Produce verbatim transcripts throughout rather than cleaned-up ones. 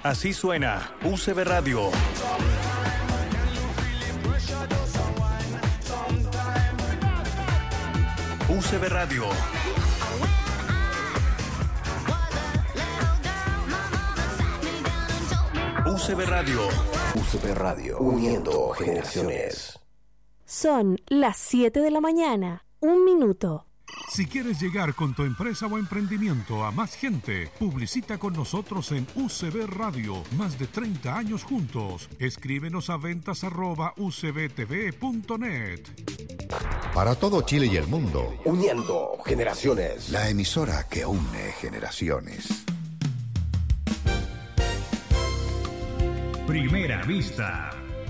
Así suena U C B Radio. U C B Radio. U C B Radio. U C B Radio, uniendo generaciones. Son las siete de la mañana, un minuto. Si quieres llegar con tu empresa o emprendimiento a más gente, publicita con nosotros en U C B Radio. Más de treinta años juntos. Escríbenos a ventas arroba u c b t v punto net. Para todo Chile y el mundo, uniendo generaciones. La emisora que une generaciones. Primera Vista.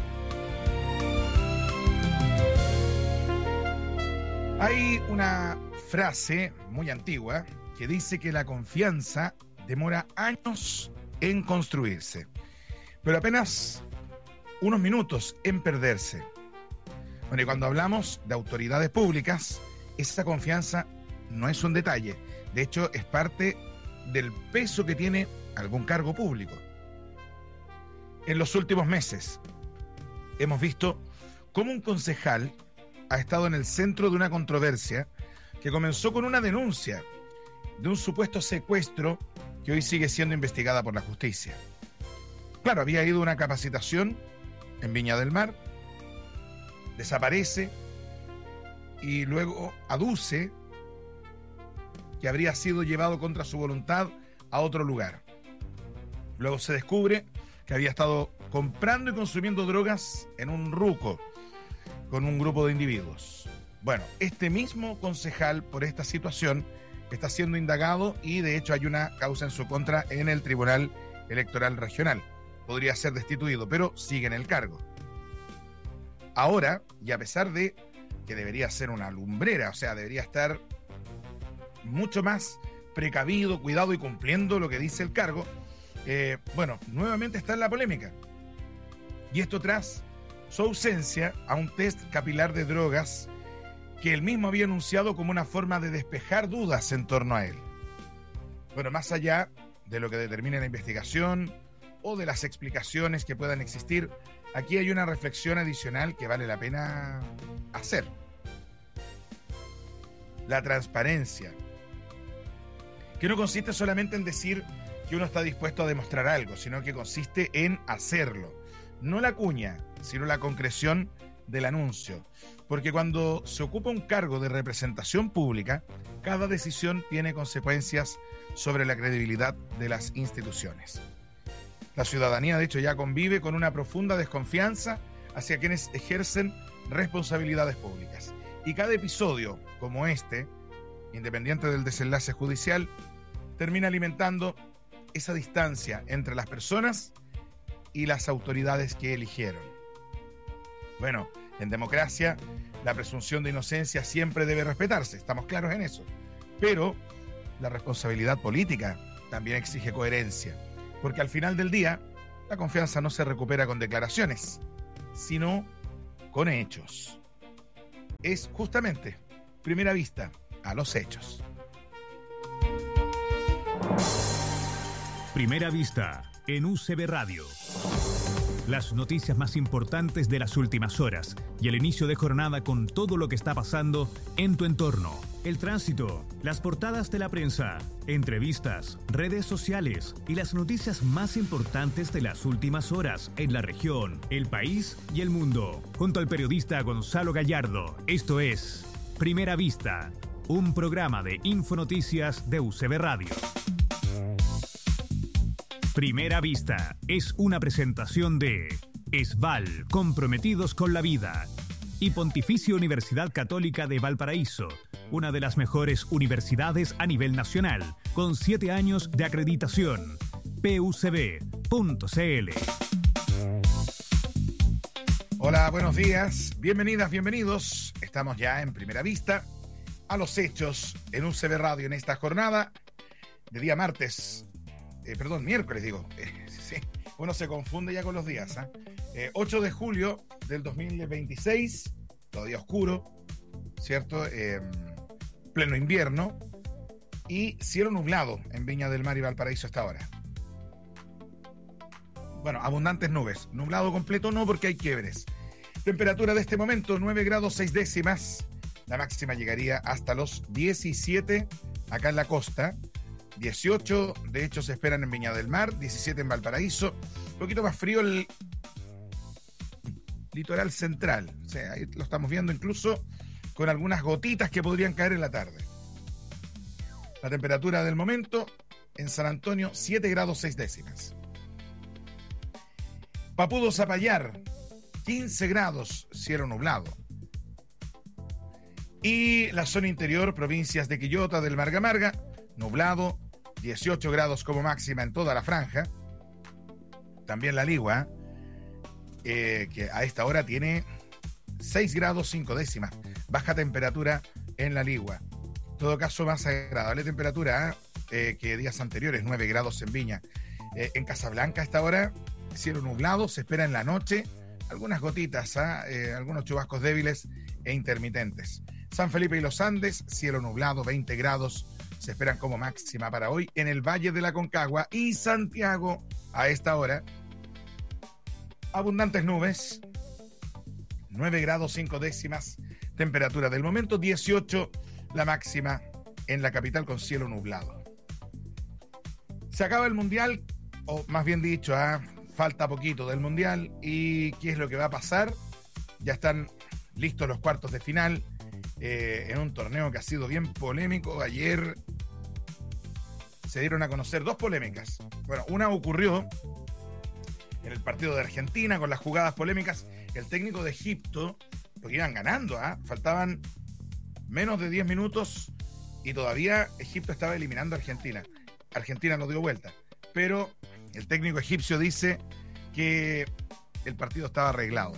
Hay una frase muy antigua que dice que la confianza demora años en construirse, pero apenas unos minutos en perderse. Bueno, y cuando hablamos de autoridades públicas, esa confianza no es un detalle. De hecho, es parte del peso que tiene algún cargo público. En los últimos meses hemos visto cómo un concejal ha estado en el centro de una controversia que comenzó con una denuncia de un supuesto secuestro que hoy sigue siendo investigada por la justicia. Claro, había ido a una capacitación en Viña del Mar, desaparece y luego aduce que habría sido llevado contra su voluntad a otro lugar. Luego se descubre que había estado comprando y consumiendo drogas en un ruco con un grupo de individuos. Bueno, este mismo concejal por esta situación está siendo indagado y de hecho hay una causa en su contra en el Tribunal Electoral Regional. Podría ser destituido, pero sigue en el cargo. Ahora, y a pesar de que debería ser una lumbrera, o sea, debería estar mucho más precavido, cuidado y cumpliendo lo que dice el cargo, eh, bueno, nuevamente está en la polémica. Y esto tras su ausencia a un test capilar de drogas que él mismo había anunciado como una forma de despejar dudas en torno a él. Bueno, más allá de lo que determine la investigación o de las explicaciones que puedan existir, aquí hay una reflexión adicional que vale la pena hacer. La transparencia, que no consiste solamente en decir que uno está dispuesto a demostrar algo, sino que consiste en hacerlo. No la cuña, sino la concreción del anuncio. Porque cuando se ocupa un cargo de representación pública, cada decisión tiene consecuencias sobre la credibilidad de las instituciones. La ciudadanía, de hecho, ya convive con una profunda desconfianza hacia quienes ejercen responsabilidades públicas. Y cada episodio como este, independiente del desenlace judicial, termina alimentando esa distancia entre las personas y las autoridades que eligieron. Bueno, en democracia, la presunción de inocencia siempre debe respetarse, estamos claros en eso. Pero la responsabilidad política también exige coherencia, porque al final del día, la confianza no se recupera con declaraciones, sino con hechos. Es justamente Primera Vista a los hechos. Primera Vista en U C B Radio. Las noticias más importantes de las últimas horas y el inicio de jornada con todo lo que está pasando en tu entorno. El tránsito, las portadas de la prensa, entrevistas, redes sociales y las noticias más importantes de las últimas horas en la región, el país y el mundo. Junto al periodista Gonzalo Gallardo, esto es Primera Vista, un programa de Infonoticias de U C B Radio. Primera Vista es una presentación de ESVAL, comprometidos con la vida, y Pontificia Universidad Católica de Valparaíso, una de las mejores universidades a nivel nacional, con siete años de acreditación. P U C B punto c l. Hola, buenos días, bienvenidas, bienvenidos. Estamos ya en Primera Vista a los hechos en U C B Radio en esta jornada de día martes. Eh, perdón, miércoles digo, eh, sí, uno se confunde ya con los días, ¿eh? Eh, ocho de julio del dos mil veintiséis, todavía oscuro, ¿cierto? Eh, pleno invierno y cielo nublado en Viña del Mar y Valparaíso hasta ahora. bueno, abundantes nubes. Nublado completo no, porque hay quiebres. Temperatura de este momento, nueve grados seis décimas. La máxima llegaría hasta los diecisiete acá en la costa. dieciocho, de hecho, se esperan en Viña del Mar. diecisiete en Valparaíso. Un poquito más frío el litoral central. O sea, ahí lo estamos viendo incluso con algunas gotitas que podrían caer en la tarde. La temperatura del momento en San Antonio, siete grados seis décimas. Papudo Zapallar, quince grados, cielo nublado. Y la zona interior, provincias de Quillota, del Marga Marga, nublado, dieciocho grados como máxima en toda la franja. También la Ligua, eh, que a esta hora tiene seis grados cinco décimas. Baja temperatura en la Ligua. En todo caso, más agradable temperatura eh, que días anteriores, nueve grados en Viña. Eh, en Casablanca a esta hora, cielo nublado, se espera en la noche algunas gotitas, ¿eh? Eh, algunos chubascos débiles e intermitentes. San Felipe y los Andes, cielo nublado, veinte grados, se esperan como máxima para hoy. En el Valle de la Concagua y Santiago, a esta hora, abundantes nubes, nueve grados cinco décimas, temperatura del momento, dieciocho la máxima en la capital con cielo nublado. Se acaba el Mundial, o más bien dicho, ¿eh? falta poquito del Mundial. ¿Y qué es lo que va a pasar? Ya están listos los cuartos de final eh, en un torneo que ha sido bien polémico. Ayer se dieron a conocer dos polémicas. Bueno, una ocurrió en el partido de Argentina con las jugadas polémicas. El técnico de Egipto, porque iban ganando, ¿eh? faltaban menos de diez minutos y todavía Egipto estaba eliminando a Argentina. Argentina no dio vuelta, pero el técnico egipcio dice que el partido estaba arreglado,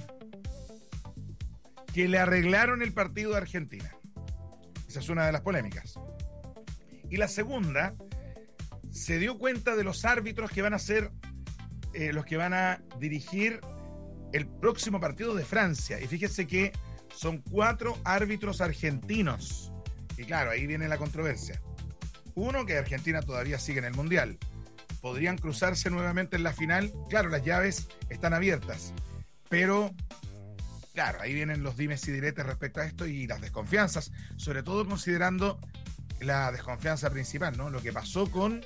que le arreglaron el partido a Argentina. Esa es una de las polémicas. Y la segunda, se dio cuenta de los árbitros que van a ser eh, los que van a dirigir el próximo partido de Francia. Y fíjese que son cuatro árbitros argentinos. Y claro, ahí viene la controversia. Uno, que Argentina todavía sigue en el Mundial. ¿Podrían cruzarse nuevamente en la final? Claro, las llaves están abiertas. Pero, claro, ahí vienen los dimes y diretes respecto a esto y las desconfianzas. Sobre todo considerando la desconfianza principal, ¿no? Lo que pasó con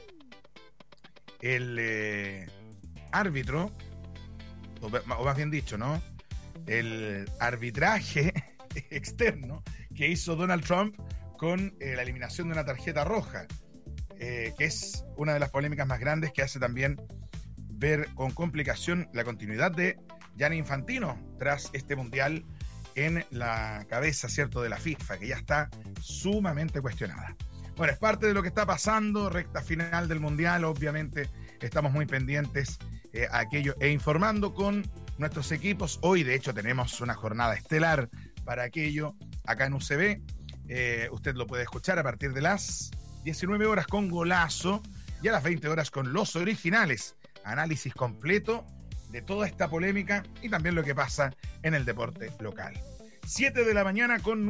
el eh, árbitro, o, o más bien dicho, ¿no? El arbitraje externo que hizo Donald Trump con eh, la eliminación de una tarjeta roja, eh, que es una de las polémicas más grandes que hace también ver con complicación la continuidad de Gianni Infantino tras este mundial en la cabeza, ¿cierto?, de la FIFA, que ya está sumamente cuestionada. Bueno, es parte de lo que está pasando, recta final del mundial, obviamente estamos muy pendientes eh, a aquello e informando con nuestros equipos. Hoy, de hecho, tenemos una jornada estelar para aquello acá en U C B. Eh, usted lo puede escuchar a partir de las diecinueve horas con Golazo y a las veinte horas con Los Originales. Análisis completo de toda esta polémica y también lo que pasa en el deporte local. siete de la mañana con